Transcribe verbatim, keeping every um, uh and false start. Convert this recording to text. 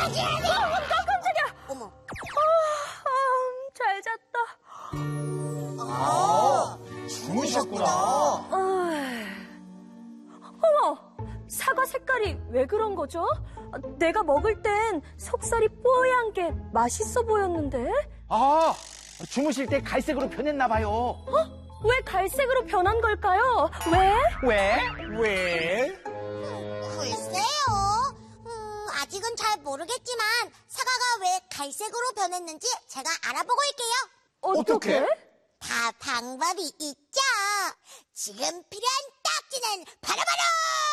아, 깜짝이야. 어머. 아, 아, 잘 잤다. 아, 주무셨구나. 아, 어머, 사과 색깔이 왜 그런 거죠? 내가 먹을 땐 속살이 뽀얀 게 맛있어 보였는데? 아, 주무실 때 갈색으로 변했나 봐요. 어? 왜 갈색으로 변한 걸까요? 왜? 왜? 왜? 글쎄요. 음, 아직은 잘 모르겠지만 사과가 왜 갈색으로 변했는지 제가 알아보고 올게요. 어떻게? 다 방법이 있죠. 지금 필요한 딱지는 바로바로